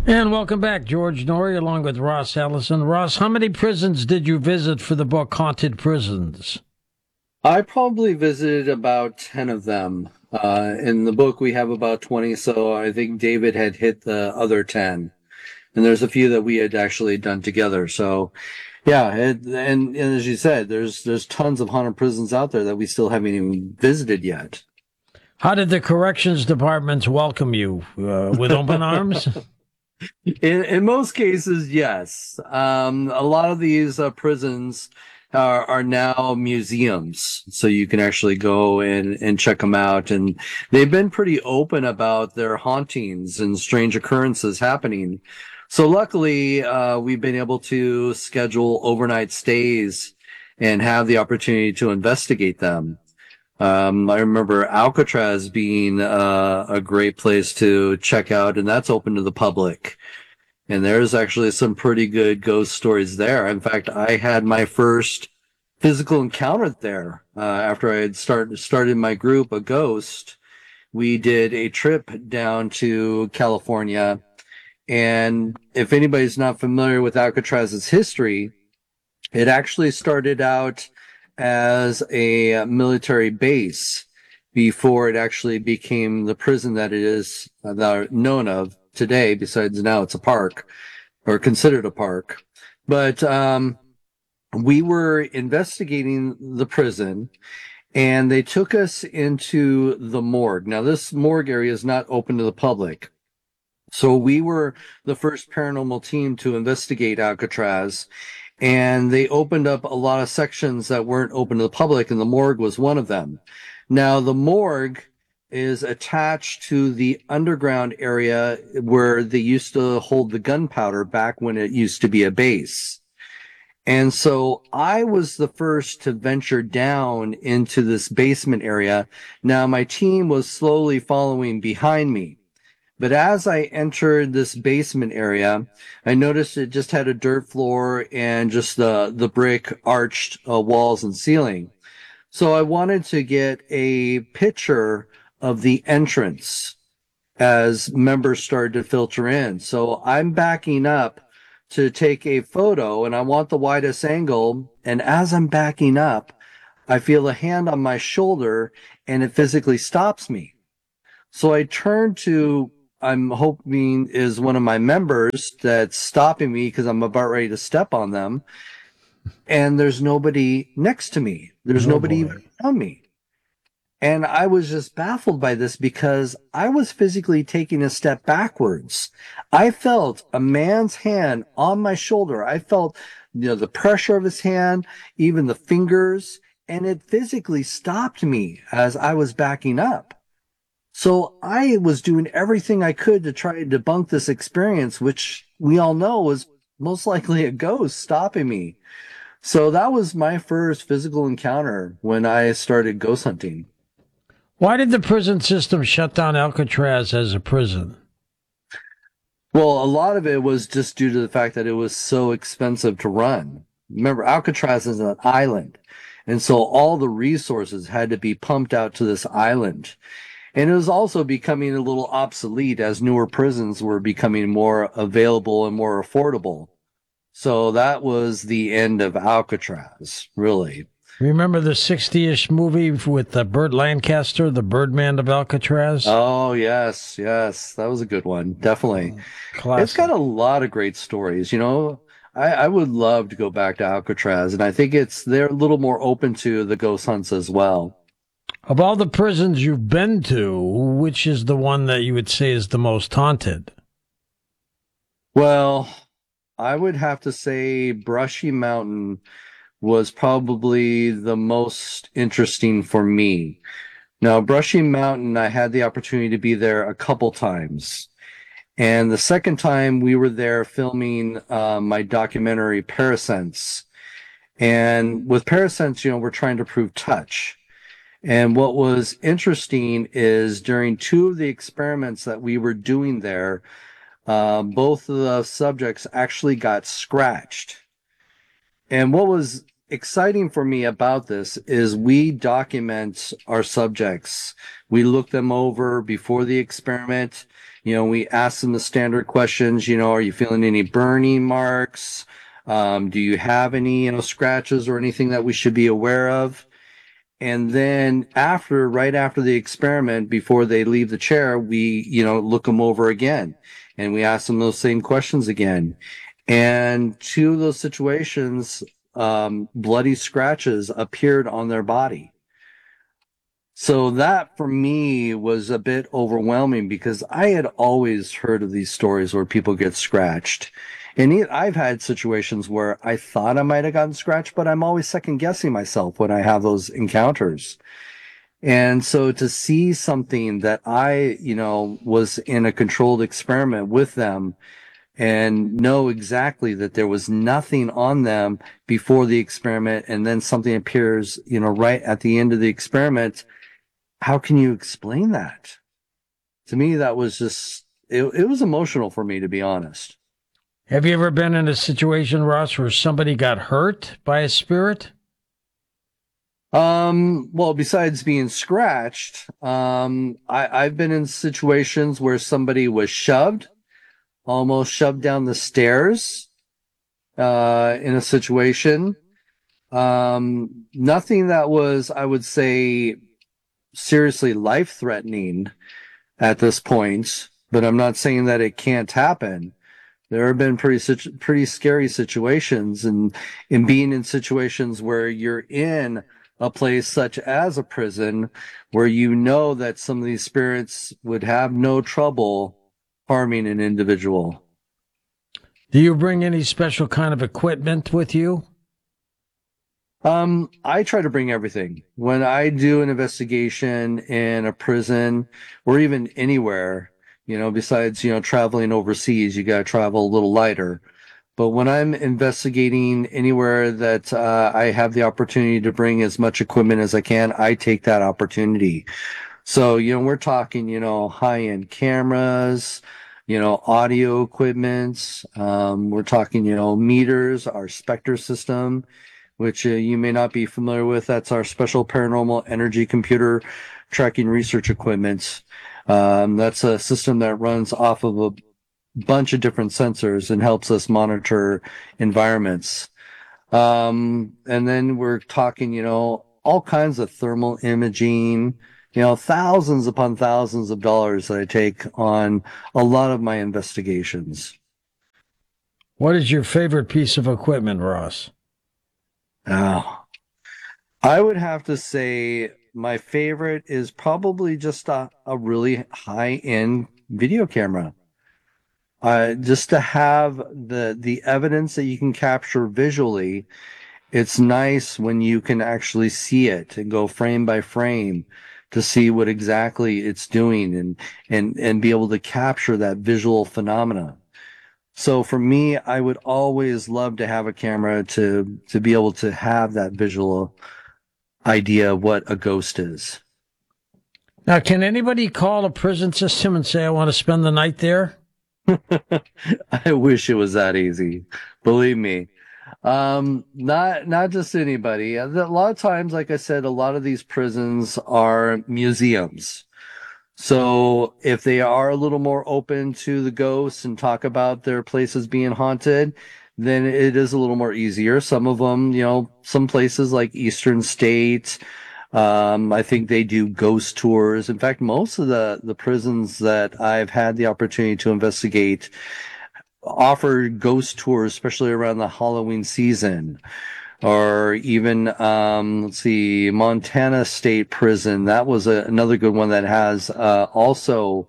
And welcome back, George Norrie, along with Ross Ellison. Ross, how many prisons did you visit for the book Haunted Prisons? I probably visited about 10 of them. In the book, we have about 20, so I think David had hit the other 10. And there's a few that we had actually done together. So, yeah, and as you said, there's tons of haunted prisons out there that we still haven't even visited yet. How did the corrections departments welcome you? With open arms? In most cases, yes. A lot of these prisons are now museums, so you can actually go and check them out. And they've been pretty open about their hauntings and strange occurrences happening. So luckily, we've been able to schedule overnight stays and have the opportunity to investigate them. I remember Alcatraz being a great place to check out, and that's open to the public. And there's actually some pretty good ghost stories there. In fact, I had my first physical encounter there after I had started my group, A Ghost. We did a trip down to California. And if anybody's not familiar with Alcatraz's history, it actually started out as a military base before it actually became the prison that it is known of today. Besides now it's a park or considered a park. But we were investigating the prison and they took us into the morgue. Now, this morgue area is not open to the public. So we were the first paranormal team to investigate Alcatraz, and they opened up a lot of sections that weren't open to the public, and the morgue was one of them. Now, the morgue is attached to the underground area where they used to hold the gunpowder back when it used to be a base. And so I was the first to venture down into this basement area. Now, my team was slowly following behind me. But as I entered this basement area, I noticed it just had a dirt floor and just the brick arched walls and ceiling. So I wanted to get a picture of the entrance as members started to filter in. So I'm backing up to take a photo and I want the widest angle. And as I'm backing up, I feel a hand on my shoulder and it physically stops me. So I turn to, I'm hoping is one of my members that's stopping me because I'm about ready to step on them. And there's nobody next to me. There's Oh, nobody boy. even around me. And I was just baffled by this because I was physically taking a step backwards. I felt a man's hand on my shoulder. I felt, the pressure of his hand, even the fingers, and it physically stopped me as I was backing up. So I was doing everything I could to try to debunk this experience, which we all know was most likely a ghost stopping me. So that was my first physical encounter when I started ghost hunting. Why did the prison system shut down Alcatraz as a prison? Well, a lot of it was just due to the fact that it was so expensive to run. Remember, Alcatraz is an island. And so all the resources had to be pumped out to this island. And it was also becoming a little obsolete as newer prisons were becoming more available and more affordable. So that was the end of Alcatraz, really. Remember the 60-ish movie with Burt Lancaster, The Birdman of Alcatraz? Oh, yes, yes. That was a good one. Definitely. It's got Classic. a lot of great stories. I would love to go back to Alcatraz, and I think they're a little more open to the ghost hunts as well. Of all the prisons you've been to, which is the one that you would say is the most haunted? Well, I would have to say Brushy Mountain was probably the most interesting for me. Now, Brushy Mountain, I had the opportunity to be there a couple times. And the second time we were there filming my documentary Parasense. And with Parasense, we're trying to prove touch. And what was interesting is during two of the experiments that we were doing there, both of the subjects actually got scratched. And what was exciting for me about this is we document our subjects. We look them over before the experiment. We ask them the standard questions, are you feeling any burning marks? Do you have any, scratches or anything that we should be aware of? And then right after the experiment, before they leave the chair, we, look them over again and we ask them those same questions again. And two of those situations, bloody scratches appeared on their body. So that for me was a bit overwhelming because I had always heard of these stories where people get scratched. And I've had situations where I thought I might have gotten scratched, but I'm always second guessing myself when I have those encounters. And so to see something that I, was in a controlled experiment with them and know exactly that there was nothing on them before the experiment, and then something appears, right at the end of the experiment, how can you explain that? To me, that was just, it was emotional for me, to be honest. Have you ever been in a situation, Ross, where somebody got hurt by a spirit? Well, besides being scratched, I've been in situations where somebody was almost shoved down the stairs, in a situation. Nothing that was, I would say, seriously life-threatening at this point, but I'm not saying that it can't happen. There have been pretty scary situations, and in being in situations where you're in a place such as a prison, where that some of these spirits would have no trouble harming an individual. Do you bring any special kind of equipment with you? I try to bring everything. When I do an investigation in a prison or even anywhere, besides, traveling overseas, you got to travel a little lighter. But when I'm investigating anywhere that I have the opportunity to bring as much equipment as I can, I take that opportunity. So, we're talking, high-end cameras, audio equipment. We're talking, meters, our Spectre system, which you may not be familiar with. That's our special paranormal energy computer tracking research equipment. That's a system that runs off of a bunch of different sensors and helps us monitor environments. And then we're talking, all kinds of thermal imaging, thousands upon thousands of dollars that I take on a lot of my investigations. What is your favorite piece of equipment, Ross? Oh, I would have to say my favorite is probably just a really high-end video camera. Just to have the evidence that you can capture visually, it's nice when you can actually see it and go frame by frame to see what exactly it's doing and be able to capture that visual phenomena. So for me, I would always love to have a camera to be able to have that visual idea of what a ghost is. Now, can anybody call a prison system and say, I want to spend the night there? I wish it was that easy. Believe me. Not just anybody. A lot of times, like I said, a lot of these prisons are museums. So if they are a little more open to the ghosts and talk about their places being haunted, then it is a little more easier. Some of them, some places like Eastern State, I think they do ghost tours. In fact, most of the prisons that I've had the opportunity to investigate offer ghost tours, especially around the Halloween season. Or even, let's see, Montana State Prison. That was another good one that has also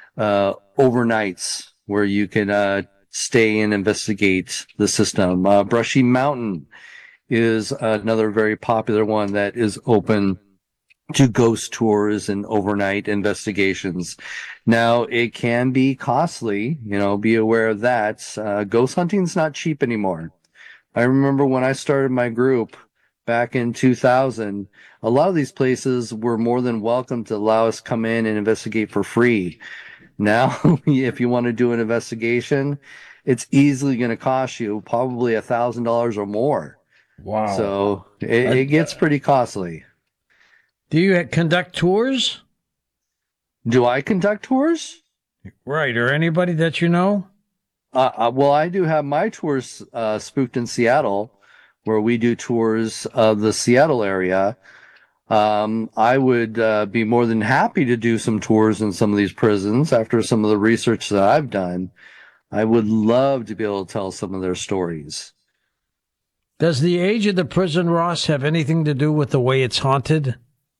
overnights where you can stay and investigate the system. Brushy Mountain is another very popular one that is open to ghost tours and overnight investigations. Now, it can be costly, be aware of that. Ghost hunting's not cheap anymore. I remember when I started my group back in 2000, a lot of these places were more than welcome to allow us come in and investigate for free. Now, if you want to do an investigation, it's easily going to cost you probably $1,000 or more. Wow. So it gets pretty costly. Do you conduct tours? Do I conduct tours? Right. Or anybody that you know? Well, I do have my tours spooked in Seattle, where we do tours of the Seattle area. I would be more than happy to do some tours in some of these prisons after some of the research that I've done. I would love to be able to tell some of their stories. Does the age of the prison, Ross, have anything to do with the way it's haunted?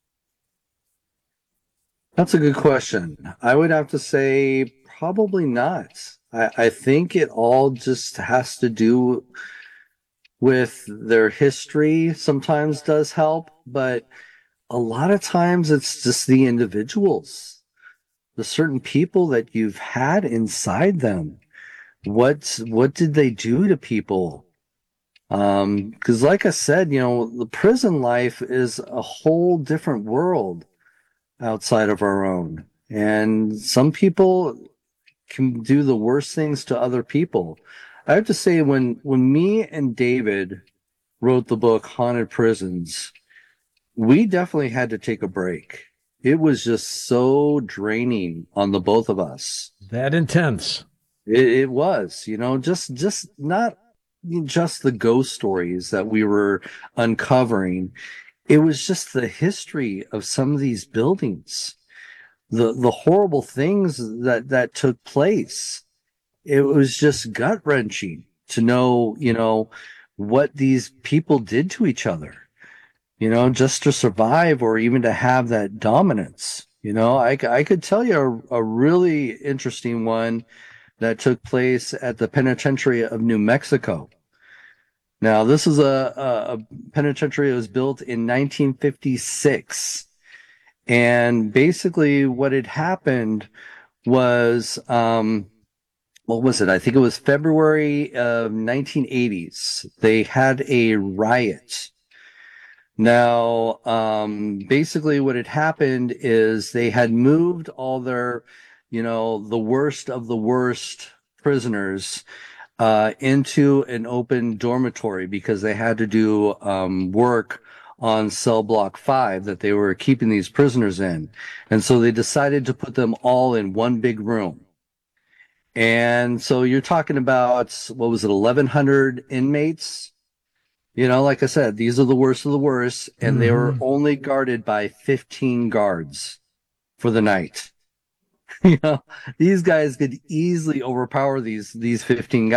That's a good question. I would have to say probably not. I think it all just has to do with their history. Sometimes does help, but a lot of times it's just the individuals, the certain people that you've had inside them. What did they do to people? Because like I said, the prison life is a whole different world outside of our own. And some people can do the worst things to other people. I have to say, when me and David wrote the book Haunted Prisons, we definitely had to take a break. It was just so draining on the both of us. That intense. It was, just not just the ghost stories that we were uncovering. It was just the history of some of these buildings, the horrible things that took place. It was just gut wrenching to know, what these people did to each other, just to survive or even to have that dominance. I could tell you a really interesting one that took place at the penitentiary of New Mexico. Now, this is a penitentiary that was built in 1956. And basically, what had happened was, what was it? I think it was February of 1980s. They had a riot. Now, basically, what had happened is they had moved all their, the worst of the worst prisoners into an open dormitory because they had to do work on cell block 5 that they were keeping these prisoners in. And so they decided to put them all in one big room. And so you're talking about, what was it, 1,100 inmates? Like I said, these are the worst of the worst, and they were only guarded by 15 guards for the night. These guys could easily overpower these 15 guys.